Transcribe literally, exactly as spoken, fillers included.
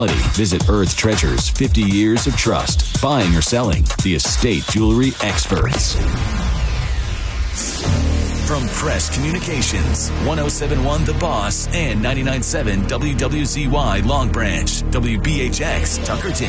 Visit Earth Treasures, fifty years of trust. Buying or selling, the estate jewelry experts. From Press Communications, one oh seven point one The Boss and ninety-nine point seven W W Z Y Long Branch, W B H X Tuckerton.